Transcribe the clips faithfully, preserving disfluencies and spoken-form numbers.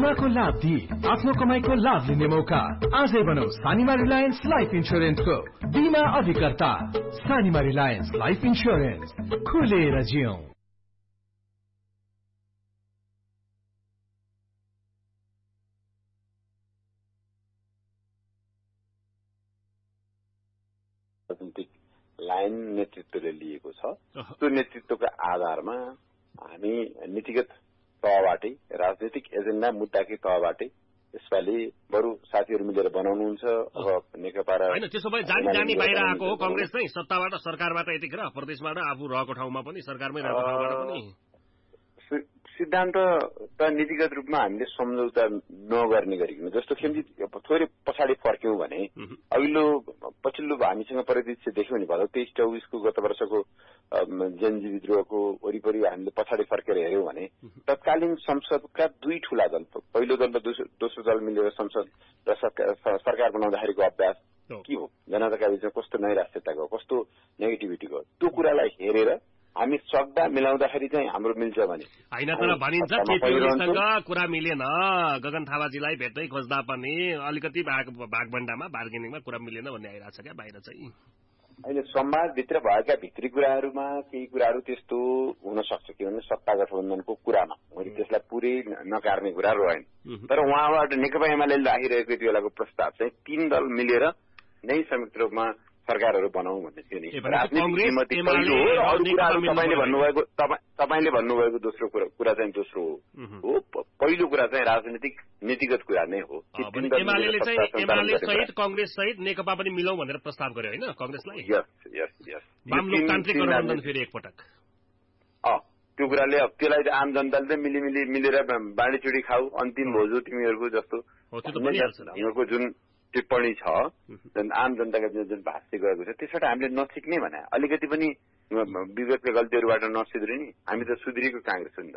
बिमाको लाभ दिई आफ्नो कमाईको लाभ लिने मौका। आजै बनौ सानिमा रिलायन्स लाइफ इन्स्योरेन्सको बिमा अधिकर्ता। सानिमा रिलायन्स लाइफ इन्स्योरेन्स, खुलेर जियौं। राजनीतिक लाइन नेतृत्वले लिएको छ। त्यो नेतृत्वका आधारमा हामी नीतिगत तहबाटै, राजनीतिक एजेन्डा मुद्दाकै तहबाटै यसपालि बरु साथीहरू मिलेर बनाउनुहुन्छ। अब नेकपा र हैन, त्यसो भए जानी जानी बाहिर आएको हो कांग्रेस चाहिँ सत्ताबाट, सरकारबाट, यतिखेर प्रदेशबाट, आफू रहेको ठाउँमा पनि, सरकारमै रहेको ठाउँबाट पनि। सिद्धान्त त नीतिगत रूपमा हामीले सम्झौता नगर्ने गरिकन, जस्तो खेमजी थोरै पछाडि फर्क्यौं भने अघिल्लो पछिल्लो हामीसँग परिदृश्य देख्यौं नि, भदौ तेइस चौबिसको गत वर्षको जनजी विद्रोहको वरिपरि हामीले पछाडि फर्केर हेर्यौं भने तत्कालीन संसदका दुई ठूला दल, पहिलो दल र दोस्रो दल मिलेर संसद र सरकार बनाउँदाखेरिको अभ्यास के हो, जनताका बीचमा कस्तो नैराश्यता गयो, कस्तो नेगेटिभिटी गयो, त्यो कुरालाई हेरेर हामी सक्दा मिलाउँदाखेरि चाहिँ हाम्रो मिल्छ भने हैन। तर भनिन्छ केपी ओलीसँग कुरा मिलेन, गगन थापाजीलाई भेट्दै खोज्दा पनि अलिकति भागभण्डामा बार्गेनिङमा कुरा मिलेन भन्ने आइरहेछ क्या बाहिर चाहिँ। अहिले संवादभित्र भएका भित्री कुराहरूमा केही कुराहरू त्यस्तो हुन सक्छ, के भन्ने सत्ता गठबन्धनको कुरामा मैले त्यसलाई पुरै नकार्ने कुरा रहेन। तर उहाँबाट नेकपा एमाले राखिरहेको यति बेलाको प्रस्ताव चाहिँ तीन दल मिलेर नै संयुक्त रूपमा सरकारहरू बनाऊ भन्ने थियो नि। तपाईँले भन्नुभएको तपाईँले भन्नुभएको दोस्रो कुरा चाहिँ दोस्रो हो, पहिलो कुरा चाहिँ राजनीतिक नीतिगत कुरा नै हो। एमाले चाहिँ एमाले सहित कांग्रेस सहित नेकपा पनि मिलाउँ भनेर प्रस्ताव गर्यो हैन कांग्रेसलाई। यस यस यस वाम लोकतान्त्रिक गठबन्धन फेरि एकपटक अ त्यो कुराले त्यसलाई आम जनताले चाहिँ मिली मिली मिलेर बाँडीचुडी खाऊ, अन्तिम भोजो तिमीहरूको जस्तो उनीहरूको जुन टिप्पणी छ, आम जनताका जुन भाष्य गएको छ त्यसबाट हामीले नसिक्ने भने अलिकति पनि विगतका गल्तीहरूबाट नसुध्रिने, हामी त सुध्रिएको कांग्रेस हो नि त।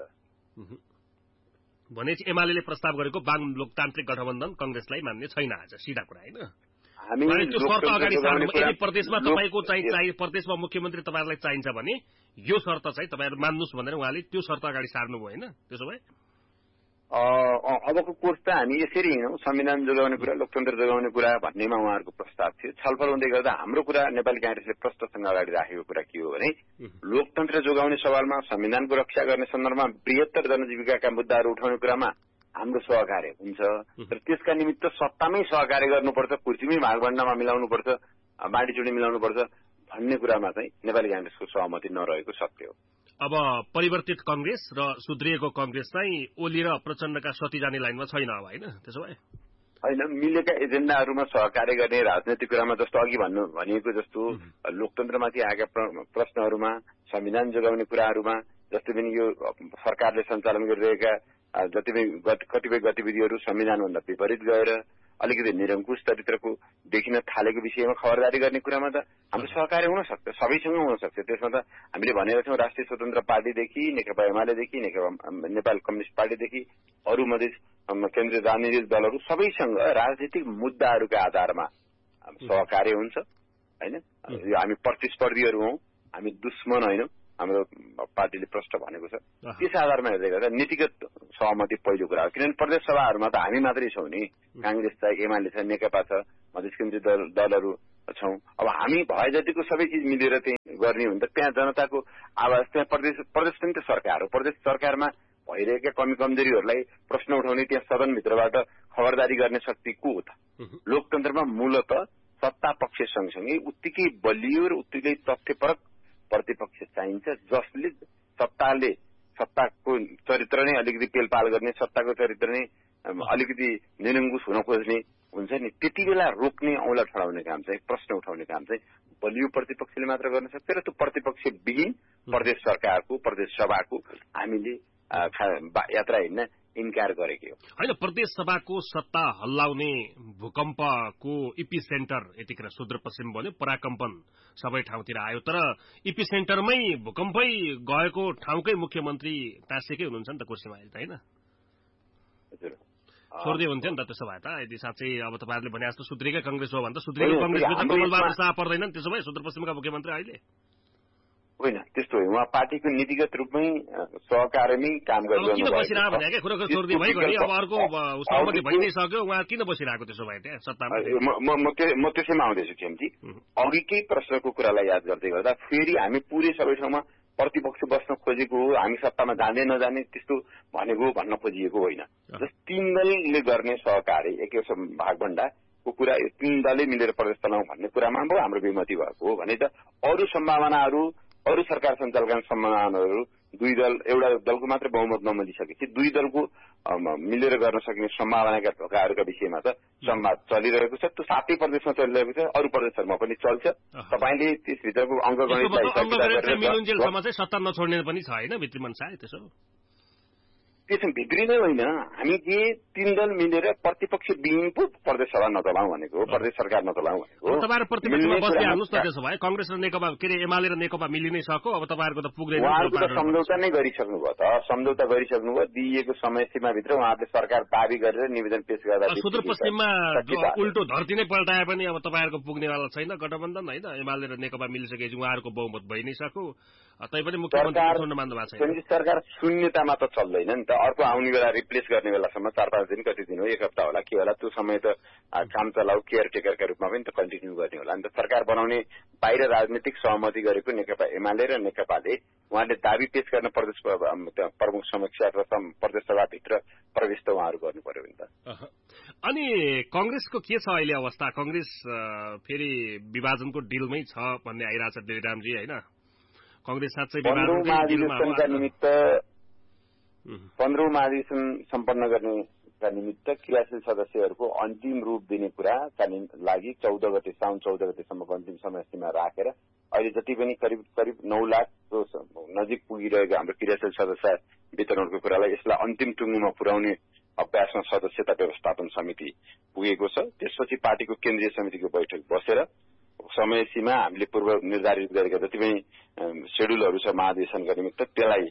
भनेपछि एमाले प्रस्ताव गरेको वाम लोकतान्त्रिक गठबन्धन कांग्रेसलाई मान्ने छैन आज, सिधा कुरा हैन। हामी त्यो शर्त अगाडि सार्नु, यदि प्रदेशमा तपाईको चाहिँ चाहिँ प्रदेशमा मुख्यमन्त्री तपाईहरुलाई चाहिन्छ भने यो शर्त चाहिँ तपाईहरु मान्नुस् भनेर उहाँले त्यो शर्त अगाडि सार्नु भयो हैन। त्यसो भए अबको कोर्स त हामी यसरी हिँडौं, संविधान जोगाउने कुरा, लोकतन्त्र जोगाउने कुरा भन्नेमा उहाँहरूको प्रस्ताव थियो। छलफल हुँदै गर्दा हाम्रो कुरा नेपाली कांग्रेसले प्रश्नसँग अगाडि राखेको कुरा के हो भने लोकतन्त्र जोगाउने सवालमा, संविधानको रक्षा गर्ने सन्दर्भमा बृहत्तर जनजीविकाका मुद्दाहरू उठाउने कुरामा हाम्रो सहकार्य हुन्छ। तर त्यसका निमित्त सत्तामै सहकार्य गर्नुपर्छ, कुर्सीमै भागभण्डामा मिलाउनुपर्छ, बाँडीचुडी मिलाउनुपर्छ भन्ने कुरामा चाहिँ नेपाली कांग्रेसको सहमति नरहेको सत्य हो। अब परिवर्तित कांग्रेस र सुध्रिएको कांग्रेस चाहिँ ओली र प्रचण्डका सती जाने लाइनमा छैन अब हैन। त्यसो भए हैन, मिलेका एजेन्डाहरूमा सहकार्य गर्ने राजनैतिक कुरामा जस्तो अघि भन्नु भनिएको जस्तो लोकतन्त्रमाथि आएका प्रश्नहरूमा, संविधान जोगाउने कुराहरूमा, जस्तै पनि यो सरकारले सञ्चालन गरिरहेका जति पनि कतिपय गतिविधिहरू संविधानभन्दा विपरीत गएर अलिकति निरङ्कुश चरित्रको देखिन थालेको विषयमा खबरदारी गर्ने कुरामा त हाम्रो सहकार्य हुन सक्छ, सबैसँग हुन सक्छ। त्यसमा त हामीले भनेका छौँ राष्ट्रिय स्वतन्त्र पार्टीदेखि, नेकपा एमालेदेखि, नेकपा नेपाल कम्युनिस्ट पार्टीदेखि अरू मधेस केन्द्रीय राजनीतिक दलहरू सबैसँग राजनीतिक मुद्दाहरूका आधारमा सहकार्य हुन्छ हैन। यो हामी प्रतिस्पर्धीहरू हौं, हामी दुश्मन होइनौं, हाम्रो पार्टीले प्रश्न भनेको छ। त्यस आधारमा हेर्दै गर्दा नीतिगत सहमति पहिलो कुरा हो, किनभने प्रदेश सभाहरूमा त हामी मात्रै छौं नि, कांग्रेस छ, एमाले छ, नेकपा छ, मधेस केन्द्रीय दलहरू छौं। अब हामी भए जतिको सबै चिज मिलेर त्यही गर्ने हो भने त त्यहाँ जनताको आवाज, त्यहाँ प्रदेश प्रदेश पनि त सरकार हो, प्रदेश सरकारमा भइरहेका कमी कमजोरीहरूलाई प्रश्न उठाउने त्यहाँ सदनभित्रबाट खबरदारी गर्ने शक्ति को हो त? लोकतन्त्रमा मूलत सत्ता पक्ष सँगसँगै उत्तिकै बलियो र उत्तिकै तथ्यपरक प्रतिपक्ष चाहिन्छ, जसले सत्ताले सत्ताको चरित्र नै अलिकति पेलपाल गर्ने, सत्ताको चरित्र नै अलिकति निरङ्कुश हुन खोज्ने हुन्छ नि, त्यति बेला रोक्ने, औँला ठडाउने काम चाहिँ, प्रश्न उठाउने काम चाहिँ बलियो प्रतिपक्षले मात्र गर्न सक्छ। र त्यो प्रतिपक्ष विहीन प्रदेश सरकारको, प्रदेश सभाको हामीले यात्रा हिँड्न इन्कार गरेको हो हैन। प्रदेश सभाको सत्ता हल्लाउने भूकम्पको इपी सेन्टर यतिखेर सुदूरपश्चिम भन्यो, पराकम्पन सबै ठाउँतिर आयो। तर इपी सेन्टरमै भूकम्पै गएको ठाउँकै मुख्यमन्त्री तासेकै हुनुहुन्छ नि त कुर्सीमा अहिले त हैन। हजुर, छोड्दै हुन्थ्यो नि त त्यसो भए त, यदि साँच्चै अब तपाईहरुले भने जस्तो सुध्रिएकै कांग्रेस हो भने त सुध्रिएको कांग्रेसले त कमलबाबु शाह पर्दैन नि त्यसो भए सुदूरपश्चिमका मुख्यमन्त्री अहिले। होइन, त्यस्तो होइन। उहाँ पार्टीको नीतिगत रूपमै सहकारीमै काम गरिरहनु भएको बसिरहेको भने क्या खुरखुर छोड्दै भइगयो अब अर्को सहमति भइ नै सक्यो उहाँ किन बसिरहेको त्यसो भए त्यहाँ सत्तामा म त्यसैमा आउँदैछु खेमजी। अघिकै प्रश्नको कुरालाई याद गर्दै गर्दा फेरि हामी पुरै सबै ठाउँमा प्रतिपक्ष बस्न खोजेको हो, हामी सत्तामा जाने नजाने त्यस्तो भनेको भन्न खोजिएको होइन। तीन दलले गर्ने सहकारी एक भागभण्डाको कुरा तीन दलले मिलेर प्रदेश चलाउँ भन्ने कुरामा अब हाम्रो विमति भएको हो भने त अरू सम्भावनाहरू अरू सरकार सञ्चालनका सम्भावनाहरू दुई दल एउटा दलको मात्र बहुमत नमिलिसकेपछि दुई दलको मिलेर गर्न सक्ने सम्भावनाका ढोकाहरूका विषयमा त संवाद चलिरहेको छ। त्यो सातै प्रदेशमा चलिरहेको छ, अरू प्रदेशहरूमा पनि चल्छ। तपाईँले त्यसभित्रको अङ्कगणितसम्म चाहिँ सत्ता नछोड्ने पनि छ होइन भित्री मनसा त्यसो त्यसमा भित्री नै होइन। हामी के तीन दल मिलेर प्रतिपक्ष विहीन पो प्रदेश सभा नचलाउँ भनेको हो, प्रदेश सरकार नचलाउँ भनेको हो। तपाईँहरू प्रतिपक्षमा बस्दै हाल्नुहोस् न त्यसो भए कांग्रेस र नेकपा के अरे एमाले र नेकपा मिलि नै सक्यो अब तपाईँहरूको त पुग्दैन। उहाँहरूको त सम्झौता नै गरिसक्नु भयो त, सम्झौता गरिसक्नु भयो। दिइएको समय सीमाभित्र उहाँहरूले सरकार दावी गरेर निवेदन पेश गर्दा सुदूरपश्चिममा उल्टो धरती नै पल्टाए पनि अब तपाईँहरूको पुग्नेवाला छैन गठबन्धन होइन। एमाले र नेकपा मिलिसकेपछि उहाँहरूको बहुमत भइ नै सक्यो, तैपनि मुख्यमन्त्री छोड्न मान्नु भएको छैन। सरकार शून्यतामा त चल्दैन नि त। अर्को आउने बेला रिप्लेस गर्ने बेलासम्म चार पाँच दिन कति दिन हो, एक हप्ता होला के होला, त्यो समय त काम चलाउ केयरटेकरका रूपमा पनि त कन्टिन्यू गर्ने होला नि त। सरकार बनाउने बाहिर राजनीतिक सहमति गरेको नेकपा एमाले र नेकपाले उहाँले दावी पेश गर्न प्रदेश प्रमुख समक्ष अथवा प्रदेश सभाभित्र प्रवेश त उहाँहरू गर्नु पर्यो नि त। अनि कंग्रेसको के छ अहिले अवस्था? कंग्रेस फेरि विभाजनको डिलमै छ भन्ने आइरहेछ देवीरामजी होइन। कंग्रेस साँच्चै महाधिवेशनका निमित्त पन्ध्रौं महाधिवेशन सम्पन्न गर्नेका निमित्त क्रियाशील सदस्यहरूको अन्तिम रूप दिने कुराका लागि चौध गते साउन चौध गतेसम्मको अन्तिम समय सीमा राखेर अहिले जति पनि करिब करिब नौ लाखको नजिक पुगिरहेको हाम्रो क्रियाशील सदस्य वितरणको कुरालाई यसलाई अन्तिम टुङ्गोमा पुर्याउने अभ्यासमा सदस्यता व्यवस्थापन समिति पुगेको छ। त्यसपछि पार्टीको केन्द्रीय समितिको बैठक बसेर समय सीमा हामीले पूर्व निर्धारित गरेका जति पनि शेड्युलहरू छ महाधिवेशनका निमित्त त्यसलाई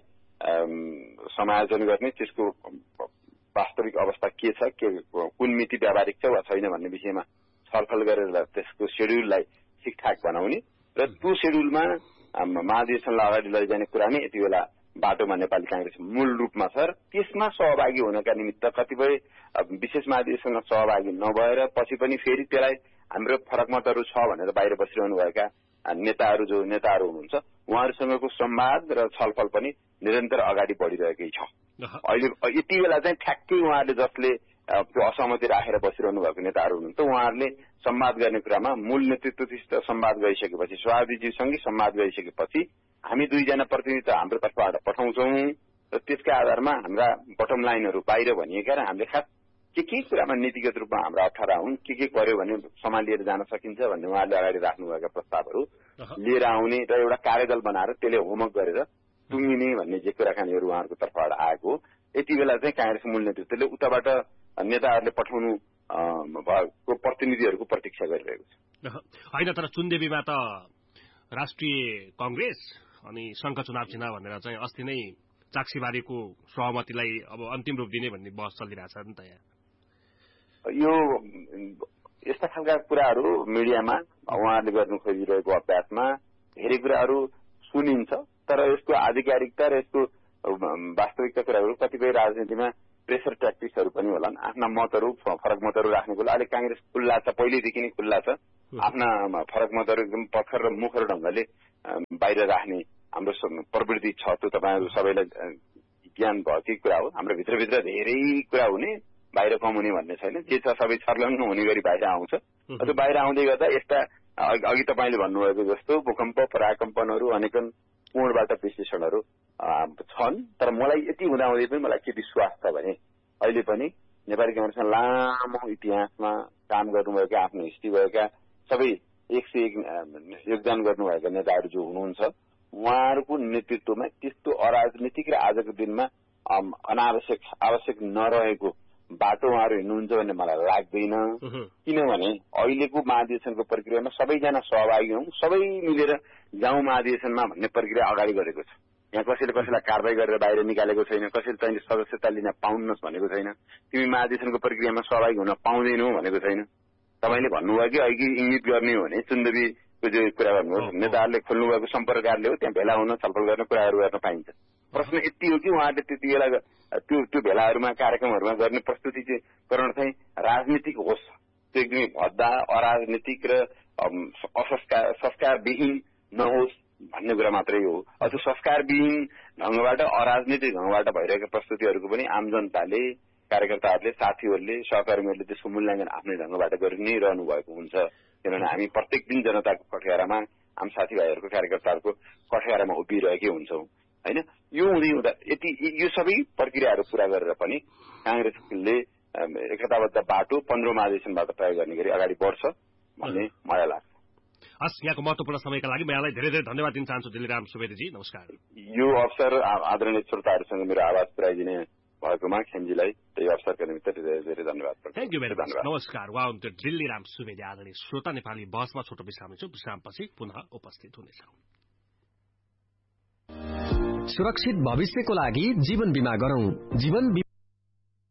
समायोजन गर्ने, त्यसको वास्तविक अवस्था के छ, के कुन मिति व्यावहारिक छ वा छैन भन्ने विषयमा छलफल गरेर त्यसको शेड्युललाई ठिकठाक बनाउने र त्यो शेड्युलमा महाधिवेशनलाई अगाडि लैजाने कुरा नै यति बेला बाटोमा नेपाली कांग्रेस मूल रूपमा छ। र त्यसमा सहभागी हुनका निमित्त कतिपय विशेष महाधिवेशनमा सहभागी नभएर पछि पनि फेरि त्यसलाई हाम्रो फरक मतहरू छ भनेर बाहिर बसिरहनु भएका नेताहरू जो नेताहरू हुनुहुन्छ उहाँहरूसँगको संवाद र छलफल पनि निरन्तर अगाडि बढिरहेकै छ। अहिले यति बेला चाहिँ ठ्याक्कै उहाँहरूले जसले त्यो असहमति राखेर बसिरहनु भएको नेताहरू हुनुहुन्छ उहाँहरूले संवाद गर्ने कुरामा मूल नेतृत्वसित संवाद गरिसकेपछि सभापतिज्यूसँगै संवाद गरिसकेपछि हामी दुईजना प्रतिनिधि हाम्रो तर्फबाट पठाउँछौँ र त्यसका आधारमा हाम्रा बटम लाइनहरू बाहिर भनिएका र हामीले खास के के कुरामा नीतिगत रूपमा हाम्रा अप्ठ्यारा हुन्, के के गर्यो भने सम्हालिएर जान सकिन्छ भन्ने उहाँहरूले अगाडि राख्नुभएका प्रस्तावहरू लिएर आउने र एउटा कार्यदल बनाएर त्यसले होमवर्क गरेर टुङ्गिने भन्ने जे कुराकानीहरू उहाँहरूको तर्फबाट आएको हो। यति बेला चाहिँ कांग्रेस मूल नेतृत्वले उताबाट नेताहरूले पठाउनु भएको प्रतिनिधिहरूको प्रतीक्षा गरिरहेको छ होइन। तर चुनदेवीमा त राष्ट्रिय कांग्रेस अनि संघ चुनाव चिन्ह भनेर चाहिँ अस्ति नै चाक्सीबारीको सहमतिलाई अब अन्तिम रूप दिने भन्ने बहस चलिरहेछ नि त। यहाँ यो यस्ता खालका कुराहरू मिडियामा उहाँहरूले गर्नु खोजिरहेको अभ्यासमा धेरै कुराहरू सुनिन्छ, तर यसको आधिकारिकता र यसको वास्तविकता कुराहरू कतिपय राजनीतिमा प्रेसर ट्याक्टिक्सहरू पनि होलान्। आफ्ना मतहरू फरक मतहरू राख्नेको अहिले कांग्रेस खुल्ला छ, पहिल्यैदेखि नै खुल्ला छ। आफ्ना फरक मतहरू एकदम पत्थर र मुखर ढंगले बाहिर राख्ने हाम्रो प्रवृत्ति छ। त्यो तपाईँहरू सबैलाई ज्ञान भएकै कुरा हो। हाम्रो भित्रभित्र धेरै कुरा हुने बाहिर कम हुने भन्ने छैन, जे छ सबै छर्लङ्ग हुने गरी बाहिर आउँछ। त्यो बाहिर आउँदै गर्दा यस्ता अघि तपाईँले भन्नुभएको जस्तो भूकम्प पराकम्पनहरू अनेकन कोणबाट विश्लेषणहरू छन्। तर मलाई यति हुँदाहुँदै पनि मलाई के विश्वास छ भने अहिले पनि नेपाली कांग्रेसमा लामो इतिहासमा काम गर्नुभएका आफ्नो हिस्ट्री भएका सबै एक सय एक योगदान गर्नुभएका नेताहरू जो हुनुहुन्छ उहाँहरूको नेतृत्वमा त्यस्तो अराजनीतिक र आजको दिनमा अनावश्यक आवश्यक नरहेको बाटो उहाँहरू हिँड्नुहुन्छ भन्ने मलाई लाग्दैन। किनभने अहिलेको महाधिवेशनको प्रक्रियामा सबैजना सहभागी हौं, सबै मिलेर जाउँ महाधिवेशनमा भन्ने प्रक्रिया अगाडि गरेको छ। यहाँ कसैले कसैलाई कारवाही गरेर बाहिर निकालेको छैन, कसैले तैँले सदस्यता लिन पाउन्नस् भनेको छैन, तिमी महाधिवेशनको प्रक्रियामा सहभागी हुन पाउँदैनौ भनेको छैन। तपाईँले भन्नुभयो कि अघि इंगित गर्ने हो भने चुनदेवी जो कुरा गर्नुहोस् नेताहरूले खोल्नु भएको सम्पर्कहरूले हो त्यहाँ भेला हुन छलफल गर्न कुराहरू गर्न पाइन्छ। प्रश्न यति हो कि उहाँहरूले त्यति बेला त्यो त्यो भेलाहरूमा कार्यक्रमहरूमा गर्ने प्रस्तुति चाहिँ गर्न चाहिँ राजनीतिक होस्, त्यो एकदमै भद्दा अराजनीतिक र असंस्कार संस्कारविहीन नहोस् भन्ने कुरा मात्रै हो। अझ संस्कारविहीन ढंगबाट अराजनीतिक ढंगबाट भइरहेका प्रस्तुतिहरूको पनि आम जनताले, कार्यकर्ताहरूले, साथीहरूले, सहकर्मीहरूले त्यसको मूल्याङ्कन आफ्नै ढंगबाट गरि नै रहनु भएको हुन्छ। किनभने हामी प्रत्येक दिन जनताको कठघरामा, आम साथीभाइहरूको, कार्यकर्ताहरूको कठघरामा उभिरहेकै हुन्छौँ होइन। यो हुँदै हुँदा यति यो सबै प्रक्रियाहरू पूरा गरेर पनि कांग्रेसले एकताबद्ध बाटो पन्ध्र महाधिवेशनबाट तय गर्ने गरी अगाडि बढ्छ भन्ने मलाई लाग्छ। हस्, यहाँको महत्वपूर्ण समयका लागि म यहाँलाई धेरै धेरै धन्यवाद दिन चाहन्छु दिलराम सुवेदीजी। नमस्कार। यो अवसर आदरणीय श्रोताहरूसँग मेरो आवाज पुर्याइदिने भएकोमा खेमजीलाई त्यही अवसरका निमित्त धेरै धेरै धन्यवाद। Thank you very much. नमस्कार। उहाँ हुन्थ्यो दिलराम सुवेदी। आदरणीय श्रोता, नेपाली बहसमा छोटो विश्राम छु, विश्रामपछि पुनः उपस्थित हुनेछौँ। सुरक्षित भविष्यको लागि जीवन बीमा गरौं। जीवन